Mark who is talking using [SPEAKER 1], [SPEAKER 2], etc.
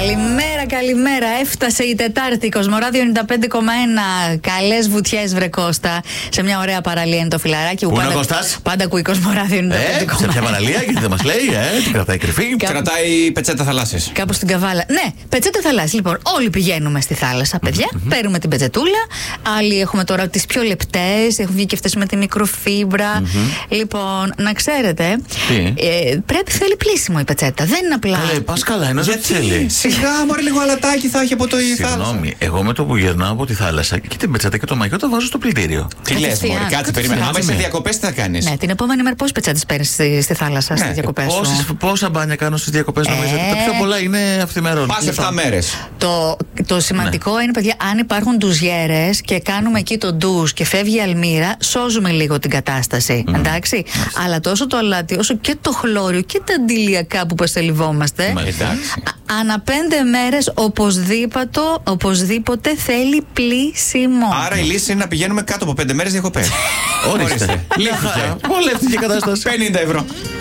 [SPEAKER 1] Καλημέρα, καλημέρα. Έφτασε η Τετάρτη, Κοσμοράδιο 95,1. Καλές βουτιές, βρε Κώστα. Σε μια ωραία παραλία είναι το φιλαράκι που πάντα ακούει Κοσμοράδιο 95,1.
[SPEAKER 2] Σε ποια παραλία, γιατί δεν μας λέει, την κρατάει κρυφή.
[SPEAKER 3] Κρατάει πετσέτα θαλάσσης.
[SPEAKER 1] Κάπου στην Καβάλα. Ναι, πετσέτα θαλάσσης. Λοιπόν, όλοι πηγαίνουμε στη θάλασσα, παιδιά. Παίρνουμε την πετσετούλα. Άλλοι έχουμε τώρα τις πιο λεπτές. Έχουν βγει και αυτές με τη μικροφίμπρα. Λοιπόν, να ξέρετε, θέλει πλήσιμο η πετσέτα. Δεν είναι απλά.
[SPEAKER 2] Πας καλά, ένα δεν θέλει.
[SPEAKER 3] Σιγά, μωρέ, λίγο αλατάκι θα έχει από το θάλασσα.
[SPEAKER 2] Συγγνώμη, εγώ με το που γυρνάω από τη θάλασσα και την πετσέτα και το μαγιό το βάζω στο πλυντήριο.
[SPEAKER 3] Τι λες, μωρέ, κάτσε, περίμενα. Άμα είσαι διακοπές, τι θα κάνεις?
[SPEAKER 1] Ναι, την επόμενη μέρα πόσες πετσέτες παίρνεις στη θάλασσα, στις διακοπές σου?
[SPEAKER 2] Πόσα μπάνια κάνω στις διακοπές, νομίζετε? Τα πιο πολλά είναι αυθημερών.
[SPEAKER 3] Πας 7 μέρες.
[SPEAKER 1] Το σημαντικό είναι, παιδιά, αν υπάρχουν ντουζιέρες και κάνουμε εκεί το ντουζ και φεύγει η αλμύρα, σώζουμε λίγο την κατάσταση. Εντάξει. Αλλά τόσο το αλάτι όσο και το χλώριο και τα αντιλιακά που παστελιβόμαστε. Ανά 5 μέρες οπωσδήποτε θέλει πλήσιμο.
[SPEAKER 3] Άρα η λύση είναι να πηγαίνουμε κάτω από 5 μέρες διακοπές.
[SPEAKER 2] Ορίστε.
[SPEAKER 3] Λύθηκε.
[SPEAKER 2] Βολεύτηκε η κατάσταση.
[SPEAKER 3] 50 ευρώ.